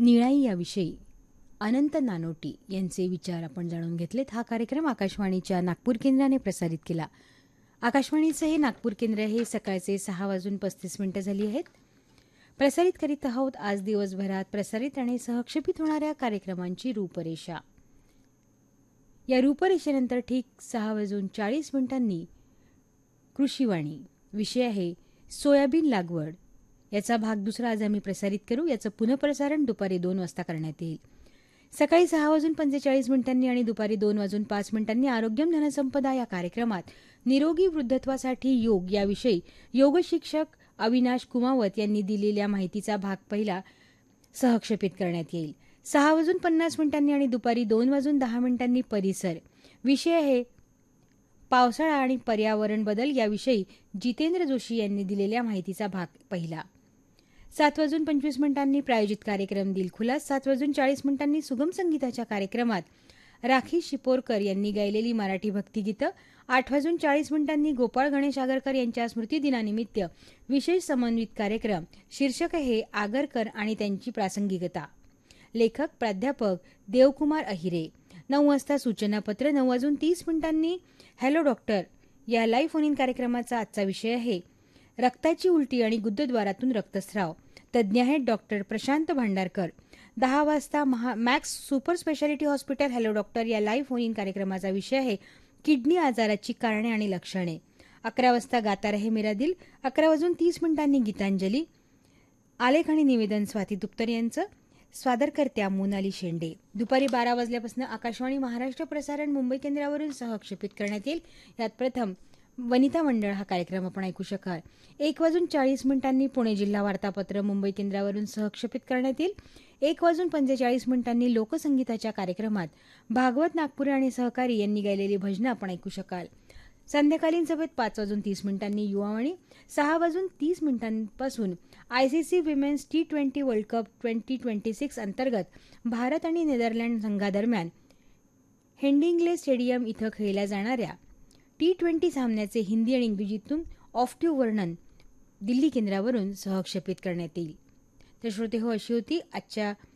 निळाई याविषयी अनंत नानोटी यांचे विचार आपण जाणून घेतलेत. हा कार्यक्रम आकाशवाणीच्या नागपूर केंद्राने प्रसारित केला. आकाशवाणीचे हे नागपूर केंद्र हे सकाळचे 6:35 झाली आहेत. प्रसारित करीत आहोत आज दिवसभरात प्रसारित आणि सहक्षेपित होणाऱ्या कार्यक्रमांची रूपरेषा. या रूपरेषेनंतर ठीक 6:40 कृषीवाणी विषय आहे सोयाबीन लागवड. याचा भाग दुसरा आज आम्ही प्रसारित करू. याचं पुनःप्रसारण दुपारी 2 वाजता करण्यात येईल. सकाळी 6:45 आणि दुपारी 2:05 आरोग्यम धनसंपदा या कार्यक्रमात निरोगी वृद्धत्वासाठी योग याविषयी योग शिक्षक अविनाश कुमावत यांनी दिलेल्या माहितीचा भाग पहिला सहक्षेपित करण्यात येईल. 6:50 आणि दुपारी 2:10 परिसर विषय आहे पावसाळा आणि पर्यावरण बदल याविषयी जितेंद्र जोशी यांनी दिलेल्या माहितीचा भाग पहिला. 7:25 प्रायोजित कार्यक्रम दिलखुलास. 7:40 सुगम संगीताच्या कार्यक्रमात राखी शिपोरकर यांनी गायलेली मराठी भक्तिगीतं. 8:40 गोपाळ गणेश आगरकर यांच्या स्मृतिदिनानिमित्त विशेष समन्वित कार्यक्रम. शीर्षक आहे आगरकर आणि त्यांची प्रासंगिकता. लेखक प्राध्यापक देवकुमार अहिरे. 9 वाजता सूचनापत्र. 9:30 हॅलो डॉक्टर या लाईव्ह फोन इन कार्यक्रमाचा आजचा विषय आहे रक्ताची उलटी आणि गुदद्वारातून रक्तस्राव. तज्ज्ञ आहेत डॉक्टर प्रशांत भांडारकर. 10 वाजता max super speciality hospital hello doctor या लाईव्ह फोन इन कार्यक्रमाचा विषय आहे किडनी आजाराची कारणे आणि लक्षणे. 11 वाजता गाता रहे मेरा दिल. 11:30 गीतांजली. आलेख आणि निवेदन स्वाती तुपतर यांचं. स्वादरकर्त्या मोनाली शेंडे. दुपारी 12 वाजल्यापासून आकाशवाणी महाराष्ट्र प्रसारण मुंबई केंद्रावरून सहक्षेपित करण्यात येईल. यात प्रथम वनिता मंडळ हा कार्यक्रम आपण ऐकू शकाल. 1:40 पुणे जिल्हा वार्तापत्र मुंबई केंद्रावरून सहक्षेपित करण्यात येईल. 1:45 लोकसंगीताच्या कार्यक्रमात भागवत नागपुरे आणि सहकारी यांनी गायलेली भजनं आपण ऐकू शकाल. संध्याकालीन सभेत 5:30 Yuvavani. 6:30 ICC women's T20 world cup 2026 अंतर्गत भारत आणि नेदरलँड संघादरम्यान हेडिंग्ले स्टेडियम इथं खेळल्या जाणाऱ्या T20 सामन्याचे हिंदी आणि इंग्रजीतून ऑफ ट्यूब वर्णन दिल्ली केंद्रावरून सहक्षेपित करण्यात येईल. तर श्रोते हो, अशी होती आजच्या